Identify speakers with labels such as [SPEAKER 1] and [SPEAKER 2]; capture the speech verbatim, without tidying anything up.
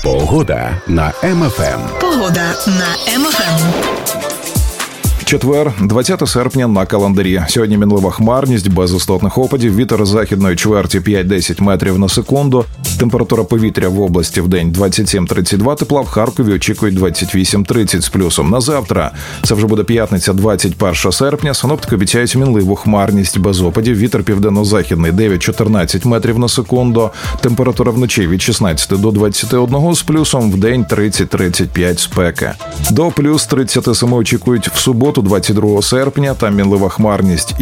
[SPEAKER 1] Погода на Ем Еф Ем.
[SPEAKER 2] Погода на Ем Еф Ем.
[SPEAKER 3] Четвер, двадцяте серпня на календарі. Сьогодні мінлива хмарність, без істотних опадів, вітер західної чверті п'ять-десять метрів на секунду. Температура повітря в області в день двадцять сім тридцять два тепла, в Харкові очікують двадцять вісім тридцять з плюсом. На завтра, це вже буде п'ятниця, двадцять перше серпня, синоптики обіцяють мінливу хмарність, без опадів, вітер південно-західний дев'ять-чотирнадцять метрів на секунду. Температура вночі від шістнадцяти до двадцяти одного з плюсом, в день тридцять-тридцять п'ять спеки. До плюс тридцять сім очікують в суботу, двадцять другого серпня, там мінлива хмарність